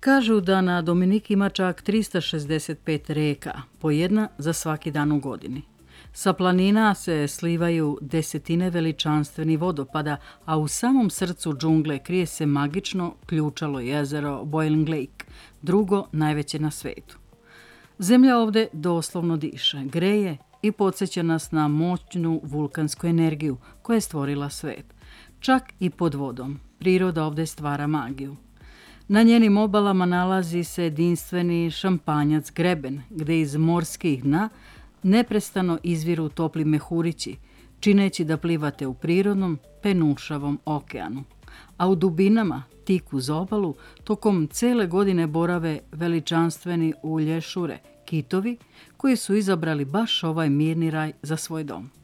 Kažu da na Dominiki ima čak 365 reka, po jedna za svaki dan u godini. Sa planina se slivaju desetine veličanstvenih vodopada, a u samom srcu džungle krije se magično ključalo jezero Boiling Lake, drugo najveće na svetu. Zemlja ovde doslovno diše, greje i podsjeća nas na moćnu vulkansku energiju koja je stvorila svet. Čak i pod vodom. Priroda ovde stvara magiju. Na njenim obalama nalazi se jedinstveni šampanjac Greben, gde iz morskih dna neprestano izviru topli mehurići, čineći da plivate u prirodnom, penušavom okeanu. A u dubinama, tik uz obalu, tokom cele godine borave veličanstveni ulješure, kitovi, koji su izabrali baš ovaj mirni raj za svoj dom.